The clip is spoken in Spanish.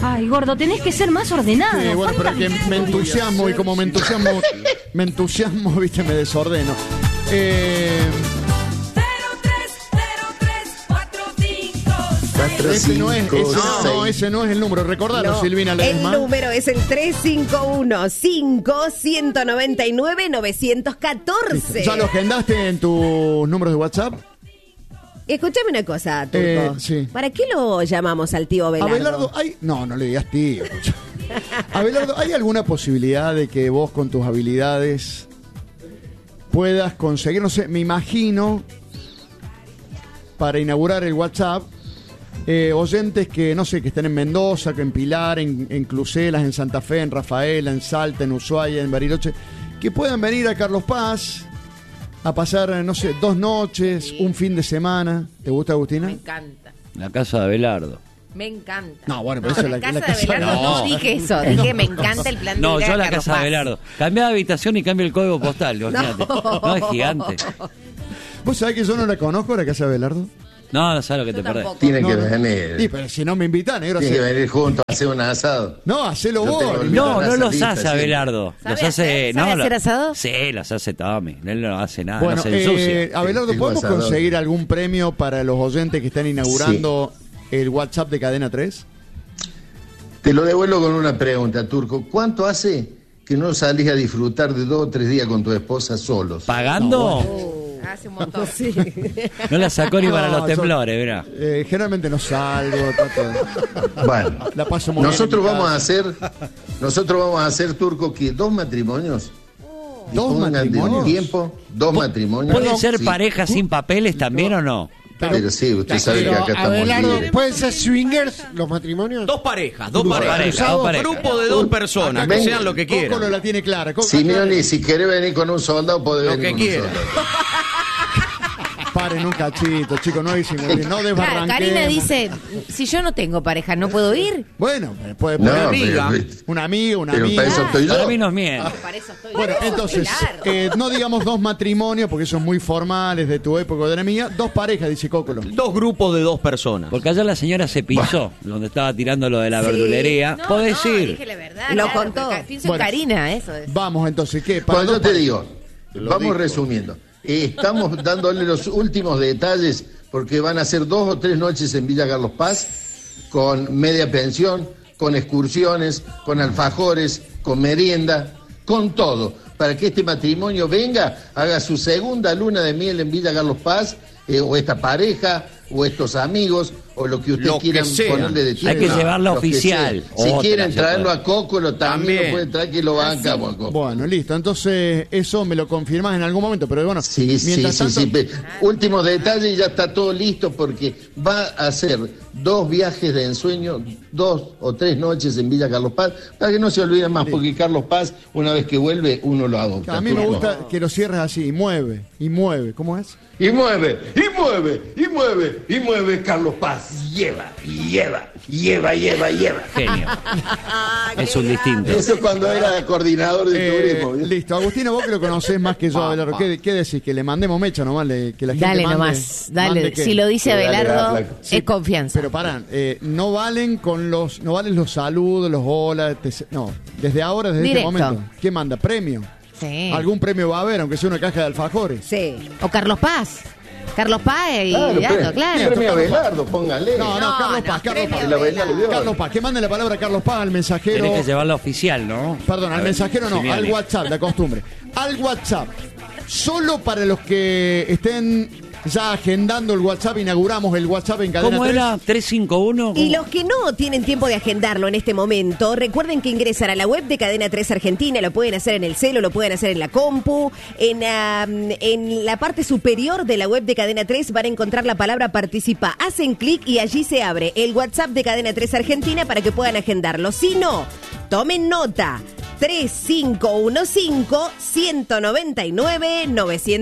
Ay, gordo, tenés que ser más ordenado. Sí, bueno, pero que me entusiasmo y como me entusiasmo, viste, me desordeno. 030345. Ese no es el número. Recordalo, No, Silvina el Ledesma. número es el 351-5199-914. ¿Ya lo agendaste en tus números de WhatsApp? Escúchame una cosa, Turco. Sí. ¿Para qué lo llamamos al tío Abelardo? Abelardo, no le digas tío. Abelardo, ¿hay alguna posibilidad de que vos con tus habilidades puedas conseguir, no sé, me imagino, para inaugurar el WhatsApp, oyentes que, no sé, que estén en Mendoza, que en Pilar, en Cluselas, en Santa Fe, en Rafaela, en Salta, en Ushuaia, en Bariloche, que puedan venir a Carlos Paz a pasar, no sé, 2 noches, un fin de semana? ¿Te gusta, Agustina? Me encanta. La casa de Abelardo. Me encanta. No, bueno, pero eso es la la casa de casa de Abelardo. No. No dije eso. Dije me encanta el plan de No, ir a yo la Carlos casa de Paz. Abelardo. Cambia de habitación y cambia el código postal, imagínate. No, es gigante. ¿Vos sabés que yo no la conozco, la casa de Abelardo? No sabes lo que te perdés. Tampoco. Tiene que No, venir. Sí, pero si no me invitan, negro, Tiene que hace- venir juntos a hacer un asado. No, hacelo Yo vos. tengo el- No, Una no los salita, hace sí. Abelardo. ¿Sabe Los hace. hacer? No, ¿Sabe hacer asado? Sí, los hace Tommy. Él no hace nada, Bueno, no se ensucia. Abelardo, El ¿podemos asador. conseguir algún premio para los oyentes que están inaugurando el WhatsApp de Cadena 3? Te lo devuelvo con una pregunta, Turco. ¿Cuánto hace que no salís a disfrutar de 2 o 3 días con tu esposa solos? ¿Pagando? Hace un montón. Sí. No la sacó ni para No, los yo- temblores, verá. Generalmente no salgo, trato de- Bueno, la paso muy bien nosotros en mi vamos casa. a hacer, Turco, que 2 matrimonios. Y ¿Dos pongan matrimonios? de tiempo, 2 matrimonios. ¿Puede ser Sí. pareja sin papeles también o no? Pero sí, usted sabe que acá estamos Abelardo, libres. ¿pueden ser swingers los matrimonios? Dos parejas. Dos parejas. Grupo de 2 personas, que Ven. sean lo que quieran. Coco la tiene clara. Simeone, si querés venir con un soldado, podés Lo venir que con un quiera. soldado. Paren un cachito, chicos, no disimulen, no Claro, desbarranquemos. Karina dice, si yo no tengo pareja, ¿no puedo ir? Bueno, puede No, poner amiga. un amigo, una pero amiga. para eso estoy yo. Para mí no es miel. Para eso estoy Bueno, yo, entonces, claro. no digamos 2 matrimonios, porque son muy formales de tu época o de la mía. 2 parejas, dice Cócolo. 2 grupos de 2 personas. Porque allá la señora se pisó, donde estaba tirando lo de la verdulería. No, Podés no, ir. dije la verdad. Lo claro, contó. porque pienso Bueno. en Karina, eso es. Vamos, entonces, ¿qué? Para Cuando dos yo te parejas. digo, vamos resumiendo. Estamos dándole los últimos detalles porque van a ser 2 o 3 noches en Villa Carlos Paz con media pensión, con excursiones, con alfajores, con merienda, con todo, para que este matrimonio venga, haga su segunda luna de miel en Villa Carlos Paz, o esta pareja, o estos amigos, o lo que ustedes Lo que quieran sea. ponerle de Hay título. que llevarla Lo que oficial. sea. Si Otra quieren se traerlo puede. a Cócolo, también También. lo pueden traer, que lo bancamos a Cócolo. Bueno, listo. Entonces, eso me lo confirmás en algún momento. Pero bueno, Sí, mientras tanto, Últimos detalles, ya está todo listo porque va a ser 2 viajes de ensueño, 2 o 3 noches en Villa Carlos Paz, para que no se olviden más, porque Carlos Paz, una vez que vuelve, uno lo adopta. a mí me gusta que lo cierres así, y mueve. ¿Cómo es? Y mueve, y mueve, y mueve, y mueve Carlos Paz. Lleva, lleva, lleva, lleva, lleva. Genio. Es un distinto. Eso cuando era coordinador de turismo. ¿vio? Listo. Agustino, vos que lo conocés más que yo, Abelardo. ¿Qué decís? ¿Que le mandemos mecha nomás? Que la gente Dale mande, nomás, dale. mande qué? Si lo dice Dale, Abelardo, dale, Sí, es confianza. Pero pará, no valen los saludos, los hola, no, desde ahora, desde Directo. este momento. ¿Qué manda? ¿Premio? Sí. Algún premio va a haber, aunque sea una caja de alfajores. Sí. O Carlos Paz. Carlos Paz y Claro, claro. premio Abelardo, póngale. No, Carlos Paz, Carlos Paz. La Abelardo de hoy. Carlos Paz, que mande la palabra Carlos Paz al mensajero. Tenés que llevarla oficial, ¿no? Perdón, al mensajero no, Simeone. al WhatsApp, la costumbre. Al WhatsApp. Solo para los que estén ya agendando el WhatsApp, inauguramos el WhatsApp en Cadena ¿Cómo 3. era? ¿351? Y los que no tienen tiempo de agendarlo en este momento, recuerden que ingresan a la web de Cadena 3 Argentina, lo pueden hacer en el celo, lo pueden hacer en la compu, en la parte superior de la web de Cadena 3 van a encontrar la palabra participa, hacen clic y allí se abre el WhatsApp de Cadena 3 Argentina para que puedan agendarlo. Si no, tomen nota, 3515-199-900.